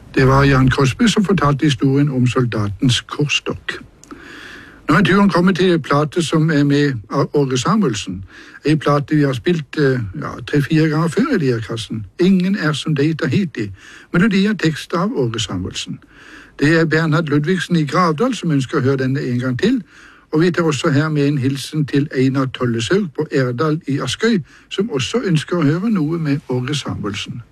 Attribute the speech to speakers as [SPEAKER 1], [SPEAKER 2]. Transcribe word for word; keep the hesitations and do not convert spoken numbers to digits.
[SPEAKER 1] Det var Jan Cosby som fortalte historien om soldatens korsstokk. Nå er turen kommet til en plate som er med av Åge Samuelsen. En plate vi har spilt ja, tre-fire ganger før i Lirekassen. Ingen er som deg Tahiti. Melodi og tekst av Åge Samuelsen. Det er Bernhard Ludvigsen i Gravdal som ønsker å høre denne en gang til. Og vi tar også her med en hilsen til Einar Tolleshaug på Erdal i Askøy, som også ønsker å høre noe med Åge Samuelsen.